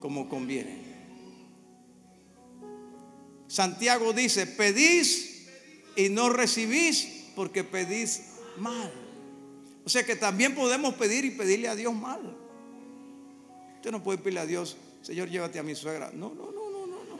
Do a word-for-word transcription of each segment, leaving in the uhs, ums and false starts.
como conviene. Santiago dice: pedís y no recibís porque pedís mal. O sea que también podemos pedir y pedirle a Dios mal. Usted no puede pedirle a Dios: Señor, llévate a mi suegra. No, no, no, no, no, no.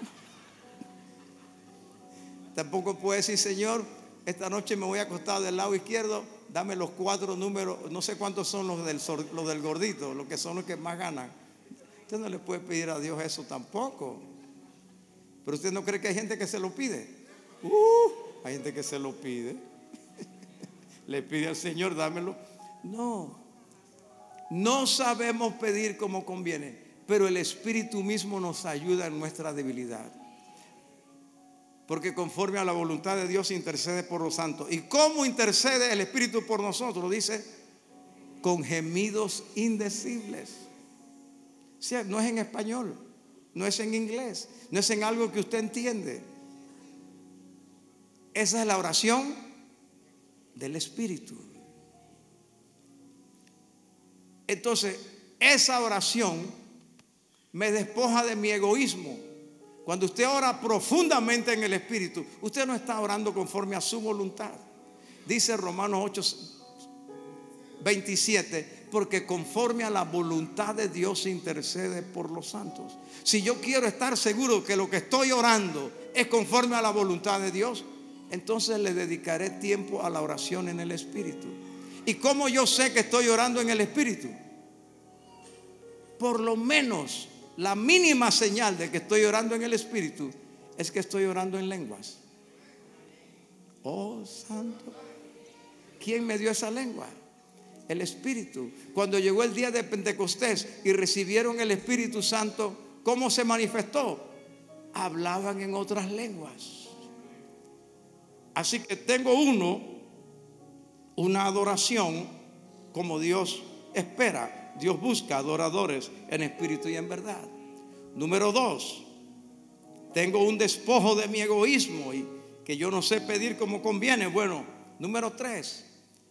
Tampoco puede decir: Señor, esta noche me voy a acostar del lado izquierdo, dame los cuatro números, no sé cuántos son los del, los del gordito, los que son los que más ganan. Usted no le puede pedir a Dios eso tampoco. Pero usted no cree que hay gente que se lo pide. Uh, hay gente que se lo pide. Le pide al Señor: dámelo. No, no sabemos pedir como conviene, pero el Espíritu mismo nos ayuda en nuestra debilidad. Porque conforme a la voluntad de Dios intercede por los santos. ¿Y cómo intercede el Espíritu por nosotros? Dice: con gemidos indecibles. O sea, no es en español, no es en inglés, no es en algo que usted entiende. Esa es la oración del Espíritu. Entonces, esa oración me despoja de mi egoísmo. Cuando usted ora profundamente en el Espíritu, usted no está orando conforme a su voluntad. Dice Romanos ocho veintisiete: porque conforme a la voluntad de Dios intercede por los santos. Si yo quiero estar seguro que lo que estoy orando es conforme a la voluntad de Dios, entonces le dedicaré tiempo a la oración en el Espíritu. ¿Y cómo yo sé que estoy orando en el Espíritu? Por lo menos la mínima señal de que estoy orando en el Espíritu es que estoy orando en lenguas. Oh, santo. ¿Quién me dio esa lengua? El Espíritu. Cuando llegó el día de Pentecostés y recibieron el Espíritu Santo, ¿cómo se manifestó? Hablaban en otras lenguas. Así que tengo uno, una adoración como Dios espera. Dios busca adoradores en espíritu y en verdad. Número dos, tengo un despojo de mi egoísmo y que yo no sé pedir como conviene. Bueno, número tres,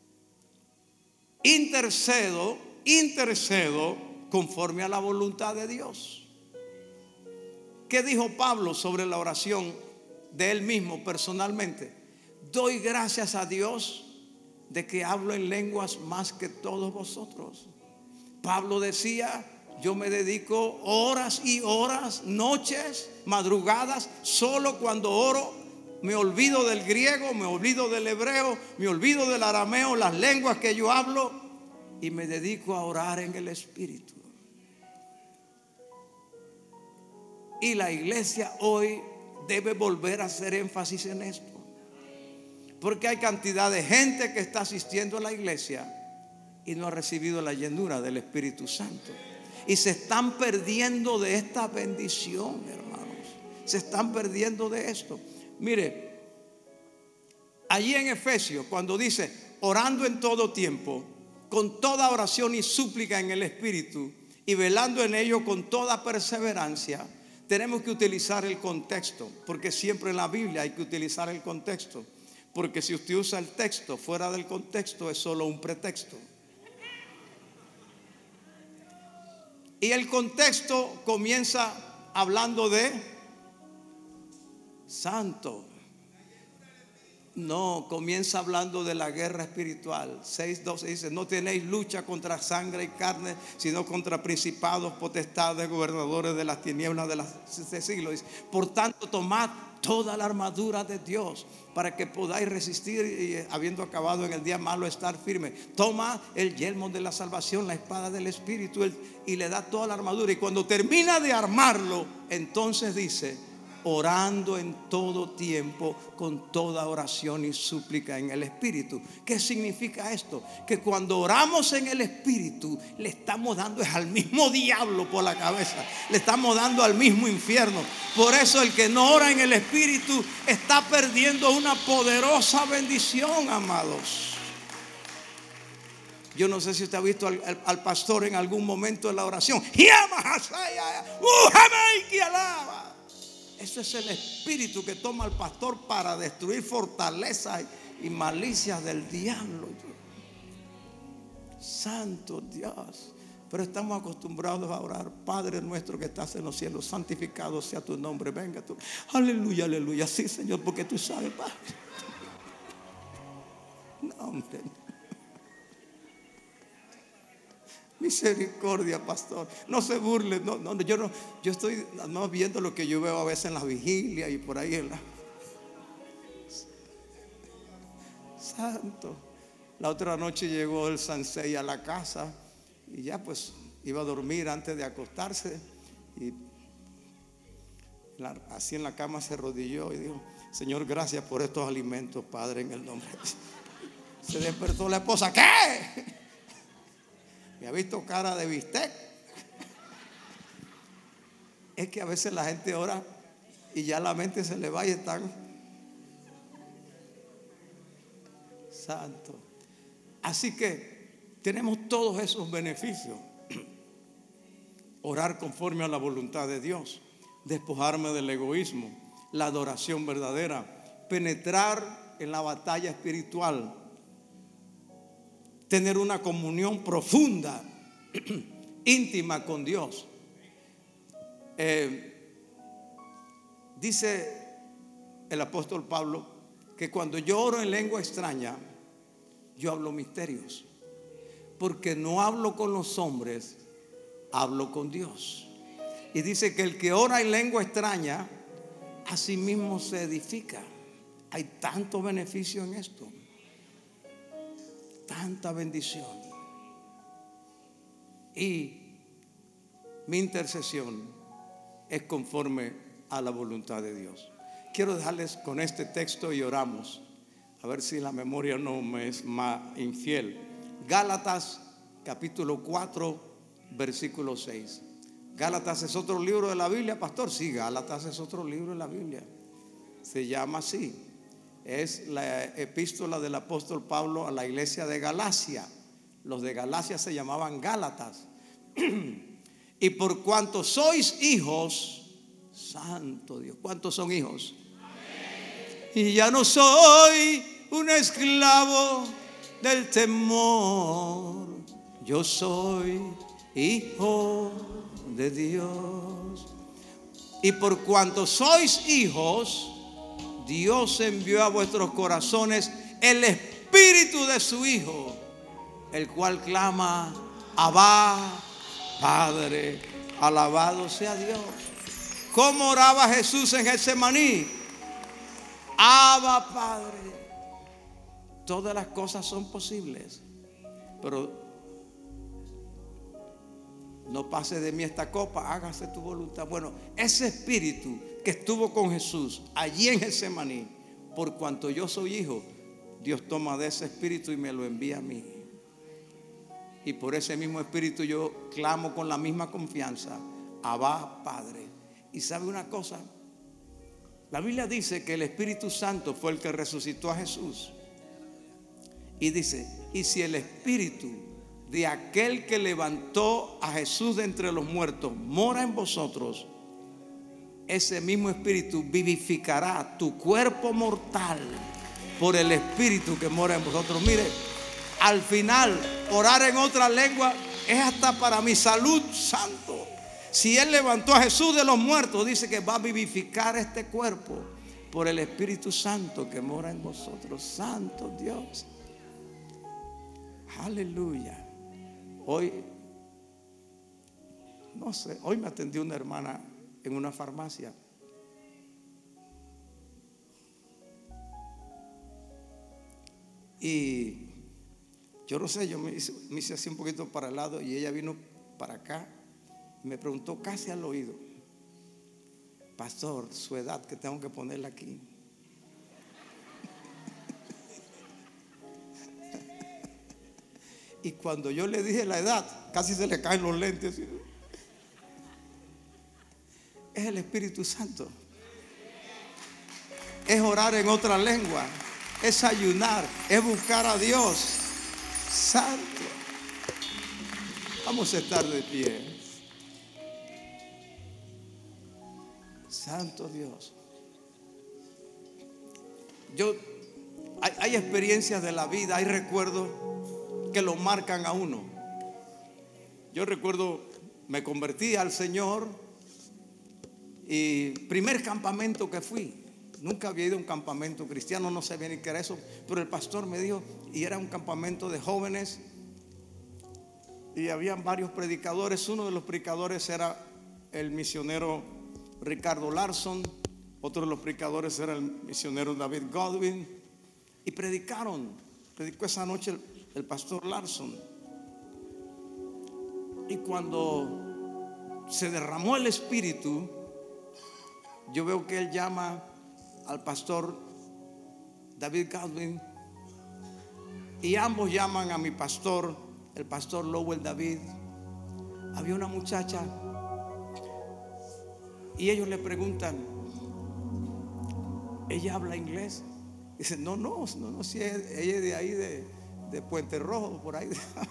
intercedo, intercedo conforme a la voluntad de Dios. ¿Qué dijo Pablo sobre la oración de él mismo personalmente? Doy gracias a Dios de que hablo en lenguas más que todos vosotros. Pablo decía: yo me dedico horas y horas, noches, madrugadas, solo cuando oro me olvido del griego, me olvido del hebreo, me olvido del arameo, las lenguas que yo hablo, y me dedico a orar en el Espíritu. Y la iglesia hoy debe volver a hacer énfasis en esto, porque hay cantidad de gente que está asistiendo a la iglesia y no ha recibido la llenura del Espíritu Santo, y se están perdiendo de esta bendición, hermanos. Se están perdiendo de esto. Mire, allí en Efesios, cuando dice: orando en todo tiempo, con toda oración y súplica en el Espíritu, y velando en ello con toda perseverancia, tenemos que utilizar el contexto, porque siempre en la Biblia hay que utilizar el contexto, porque si usted usa el texto fuera del contexto es solo un pretexto. Y el contexto comienza hablando de santo. No, comienza hablando de la guerra espiritual. seis doce dice: no tenéis lucha contra sangre y carne, sino contra principados, potestades, gobernadores de las tinieblas de este siglo. Dice: por tanto, tomad toda la armadura de Dios para que podáis resistir y, habiendo acabado en el día malo, estar firme. Toma el yelmo de la salvación, la espada del Espíritu, el, y le da toda la armadura. Y cuando termina de armarlo, entonces dice: orando en todo tiempo con toda oración y súplica en el Espíritu. ¿Qué significa esto? Que cuando oramos en el Espíritu le estamos dando es al mismo diablo por la cabeza, le estamos dando al mismo infierno. Por eso el que no ora en el Espíritu está perdiendo una poderosa bendición, amados. Yo no sé si usted ha visto al, al, al pastor en algún momento en la oración. Eso es el espíritu que toma al pastor para destruir fortalezas y malicias del diablo. Santo Dios. pero estamos acostumbrados a orar: Padre nuestro que estás en los cielos, santificado sea tu nombre, venga tu. Aleluya, aleluya. Sí, Señor, porque tú sabes, Padre. No, hombre. Misericordia, pastor. No se burle. No, no, yo no, yo estoy no viendo lo que yo veo a veces en las vigilias y por ahí en la. Santo. La otra noche llegó el Sansei a la casa y ya pues iba a dormir antes de acostarse, y la, así en la cama se arrodilló y dijo: Señor, gracias por estos alimentos, Padre, en el nombre de Jesús. Se despertó la esposa: ¿qué? Me ha visto cara de bistec. Es que a veces la gente ora y ya la mente se le va y están. Santo. Así que tenemos todos esos beneficios. Orar conforme a la voluntad de Dios, despojarme del egoísmo, la adoración verdadera, penetrar en la batalla espiritual, tener una comunión profunda, íntima con Dios. Eh, dice el apóstol Pablo que cuando yo oro en lengua extraña, yo hablo misterios, porque no hablo con los hombres, hablo con Dios. Y dice que el que ora en lengua extraña, a sí mismo se edifica. Hay tanto beneficio en esto, tanta bendición. Y mi intercesión es conforme a la voluntad de Dios. Quiero dejarles con este texto y oramos, a ver si la memoria no me es más infiel. Gálatas capítulo cuatro, versículo seis. Gálatas es otro libro de la Biblia, pastor. Sí, Gálatas es otro libro de la Biblia. Se llama así. Es la epístola del apóstol Pablo a la iglesia de Galacia. Los de Galacia se llamaban Gálatas. Y por cuanto sois hijos, santo Dios, ¿cuántos son hijos? Y ya no soy un esclavo del temor, yo soy hijo de Dios. Y por cuanto sois hijos, Dios envió a vuestros corazones el espíritu de su Hijo, el cual clama: Abba, Padre. Alabado sea Dios. ¿Cómo oraba Jesús en Getsemaní? Abba, Padre. Todas las cosas son posibles, pero no pase de mí esta copa, hágase tu voluntad. Bueno, ese espíritu que estuvo con Jesús allí en Getsemaní, por cuanto yo soy hijo, Dios toma de ese espíritu y me lo envía a mí. Y por ese mismo espíritu yo clamo con la misma confianza: Abba, Padre. Y sabe una cosa, la Biblia dice que el Espíritu Santo fue el que resucitó a Jesús. Y dice: y si el espíritu de aquel que levantó a Jesús de entre los muertos mora en vosotros, ese mismo espíritu vivificará tu cuerpo mortal por el espíritu que mora en vosotros. Mire, al final, orar en otra lengua es hasta para mi salud, santo. Si Él levantó a Jesús de los muertos, dice que va a vivificar este cuerpo por el Espíritu Santo que mora en vosotros. Santo Dios. Aleluya. Hoy, no sé, hoy me atendió una hermana en una farmacia. Y yo no sé, yo me hice, me hice así un poquito para el lado y ella vino para acá y me preguntó casi al oído: pastor, su edad que tengo que ponerla aquí. Y cuando yo le dije la edad, casi se le caen los lentes. Es el Espíritu Santo. Es orar en otra lengua. Es ayunar. Es buscar a Dios. Santo. Vamos a estar de pie. Santo Dios. Yo, hay, hay experiencias de la vida, hay recuerdos que lo marcan a uno. Yo recuerdo, me convertí al Señor y primer campamento que fui, nunca había ido a un campamento cristiano, no sabía ni qué era eso, pero el pastor me dijo, y era un campamento de jóvenes y habían varios predicadores. Uno de los predicadores era el misionero Ricardo Larson, otro de los predicadores era el misionero David Godwin, y predicaron, predicó esa noche el, el pastor Larson. Y cuando se derramó el Espíritu, yo veo que él llama al pastor David Godwin y ambos llaman a mi pastor, el pastor Lowell David. Había una muchacha y ellos le preguntan, ¿ella habla inglés? Dice, no, no, no, no, si ella es de ahí de, de Puente Rojo, por ahí.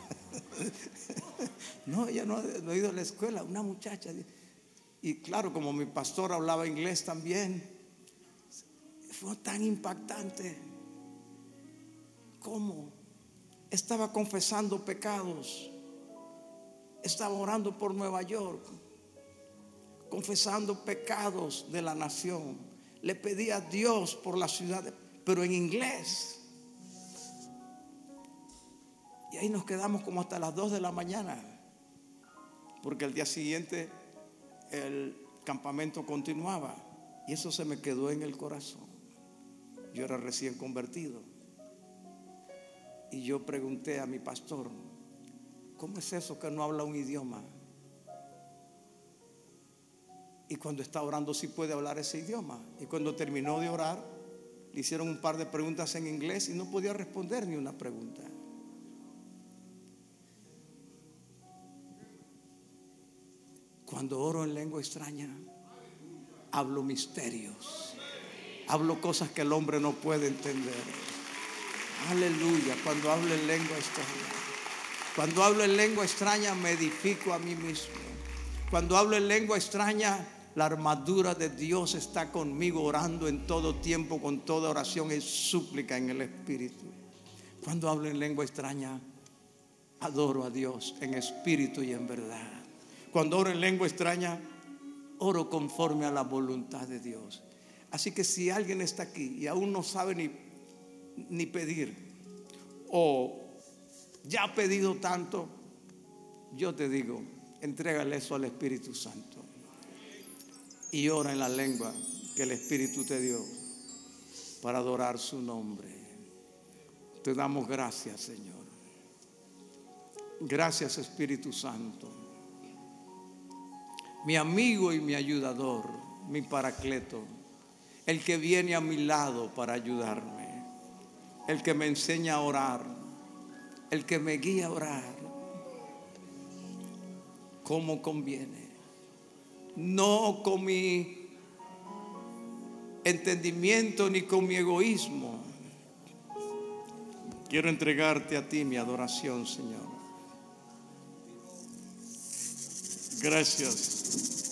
No, ella no, no ha ido a la escuela, una muchacha. Y claro, como mi pastor hablaba inglés también, fue tan impactante. ¿Cómo? Estaba confesando pecados, estaba orando por Nueva York, confesando pecados de la nación. Le pedía a Dios por la ciudad, pero en inglés. Y ahí nos quedamos como hasta las dos de la mañana, porque el día siguiente el campamento continuaba. Y eso se me quedó en el corazón. Yo era recién convertido. Y yo pregunté a mi pastor, ¿cómo es eso que no habla un idioma? Y cuando está orando sí puede hablar ese idioma. Y cuando terminó de orar, le hicieron un par de preguntas en inglés y no podía responder ni una pregunta. Cuando oro en lengua extraña, hablo misterios, hablo cosas que el hombre no puede entender. Aleluya. Cuando hablo en lengua extraña, cuando hablo en lengua extraña me edifico a mí mismo. Cuando hablo en lengua extraña, la armadura de Dios está conmigo, orando en todo tiempo, con toda oración y súplica en el Espíritu. Cuando hablo en lengua extraña, adoro a Dios en espíritu y en verdad. Cuando oro en lengua extraña, oro conforme a la voluntad de Dios. Así que si alguien está aquí y aún no sabe ni, ni pedir, o ya ha pedido tanto, yo te digo, entrégale eso al Espíritu Santo y ora en la lengua que el Espíritu te dio para adorar su nombre. Te damos gracias, Señor. Gracias, Espíritu Santo, mi amigo y mi ayudador, mi paracleto, el que viene a mi lado para ayudarme, el que me enseña a orar, el que me guía a orar como conviene, no con mi entendimiento ni con mi egoísmo. Quiero entregarte a ti mi adoración, Señor. Gracias.